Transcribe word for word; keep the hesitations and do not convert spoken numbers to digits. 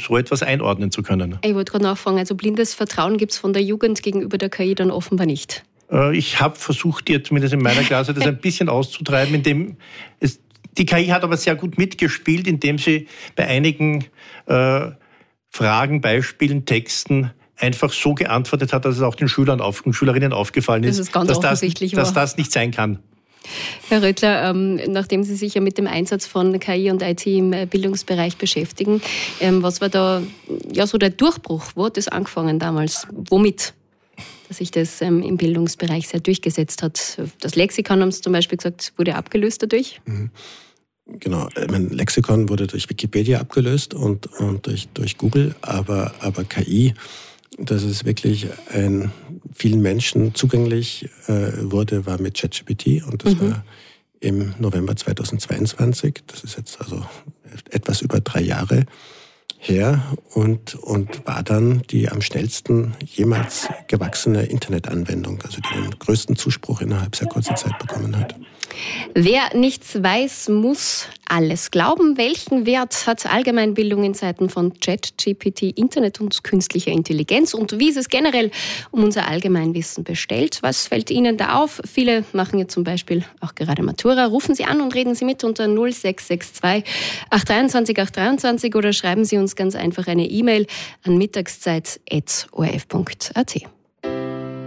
so etwas einordnen zu können. Ich wollte gerade nachfragen, also blindes Vertrauen gibt es von der Jugend gegenüber der K I dann offenbar nicht. Ich habe versucht, dir zumindest in meiner Klasse das ein bisschen auszutreiben, indem es, die K I hat aber sehr gut mitgespielt, indem sie bei einigen äh, Fragen, Beispielen, Texten einfach so geantwortet hat, dass es auch den Schülern auf, und Schülerinnen aufgefallen ist, das ist ganz dass, offensichtlich das, dass das nicht sein kann. Herr Röttler, ähm, nachdem Sie sich ja mit dem Einsatz von K I und I T im Bildungsbereich beschäftigen, ähm, was war da ja so der Durchbruch? Wo hat das angefangen damals? Womit? Dass sich das ähm, im Bildungsbereich sehr durchgesetzt hat. Das Lexikon, haben Sie zum Beispiel gesagt, wurde abgelöst dadurch? Mhm. Genau, mein Lexikon wurde durch Wikipedia abgelöst und, und durch, durch Google, aber, aber K I, dass es wirklich ein, vielen Menschen zugänglich äh, wurde, war mit ChatGPT und das mhm. war im November zweitausendzweiundzwanzig. Das ist jetzt also etwas über drei Jahre her und, und war dann die am schnellsten jemals gewachsene Internetanwendung, also die den größten Zuspruch innerhalb sehr kurzer Zeit bekommen hat. Wer nichts weiß, muss alles glauben. Welchen Wert hat Allgemeinbildung in Zeiten von ChatGPT, Internet und künstlicher Intelligenz? Und wie ist es generell um unser Allgemeinwissen bestellt? Was fällt Ihnen da auf? Viele machen ja zum Beispiel auch gerade Matura. Rufen Sie an und reden Sie mit unter null sechs sechs zwei acht zwei acht acht zwei oder schreiben Sie uns ganz einfach eine E-Mail an mittagszeit at o r f punkt a t.